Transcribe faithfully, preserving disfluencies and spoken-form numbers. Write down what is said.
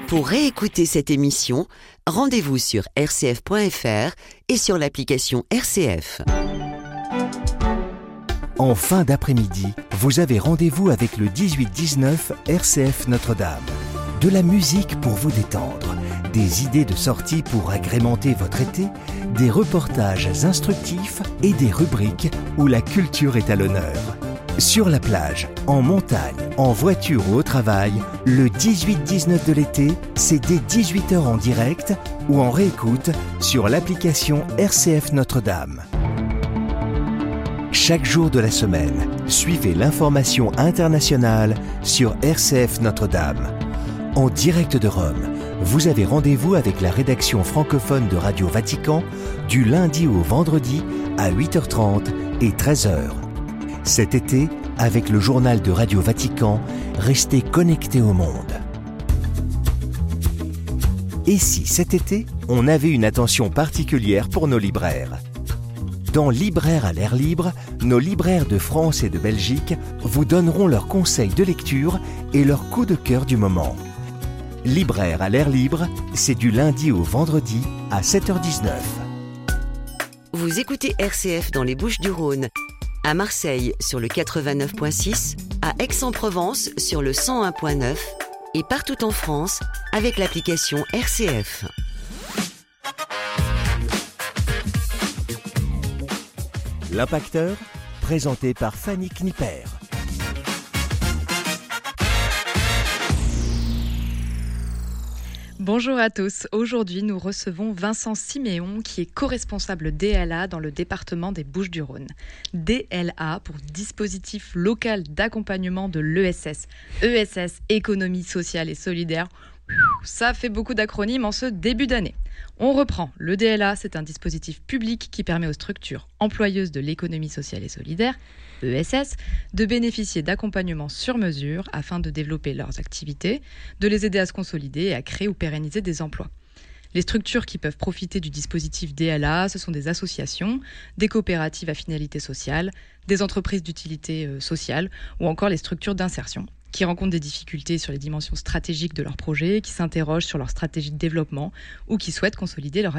Pour réécouter cette émission, rendez-vous sur r c f point f r et sur l'application R C F. En fin d'après-midi, vous avez rendez-vous avec le dix-huit dix-neuf R C F Notre-Dame. De la musique pour vous détendre, des idées de sortie pour agrémenter votre été, des reportages instructifs et des rubriques où la culture est à l'honneur. Sur la plage, en montagne, en voiture ou au travail, le dix-huit dix-neuf de l'été, c'est dès dix-huit heures en direct ou en réécoute sur l'application R C F Notre-Dame. Chaque jour de la semaine, suivez l'information internationale sur R C F Notre-Dame. En direct de Rome, vous avez rendez-vous avec la rédaction francophone de Radio Vatican du lundi au vendredi à huit heures trente et treize heures. Cet été, avec le journal de Radio Vatican, restez connectés au monde. Et si cet été, on avait une attention particulière pour nos libraires ? Dans Libraires à l'air libre, nos libraires de France et de Belgique vous donneront leurs conseils de lecture et leurs coups de cœur du moment. Libraires à l'air libre, c'est du lundi au vendredi à sept heures dix-neuf. Vous écoutez R C F dans les Bouches-du-Rhône, à Marseille sur le quatre-vingt-neuf point six, à Aix-en-Provence sur le cent un point neuf et partout en France avec l'application R C F. L'Impacteur, présenté par Fanny Kniper. Bonjour à tous. Aujourd'hui, nous recevons Vincent Siméon, qui est co-responsable D L A dans le département des Bouches-du-Rhône. D L A pour Dispositif Local d'Accompagnement de l'E S S. E S S, Économie Sociale et Solidaire. Ça fait beaucoup d'acronymes en ce début d'année. On reprend. Le D L A, c'est un dispositif public qui permet aux structures employeuses de l'économie sociale et solidaire, E S S, de bénéficier d'accompagnement sur mesure afin de développer leurs activités, de les aider à se consolider et à créer ou pérenniser des emplois. Les structures qui peuvent profiter du dispositif D L A, ce sont des associations, des coopératives à finalité sociale, des entreprises d'utilité sociale ou encore les structures d'insertion, qui rencontrent des difficultés sur les dimensions stratégiques de leur projet, qui s'interrogent sur leur stratégie de développement ou qui souhaitent consolider leur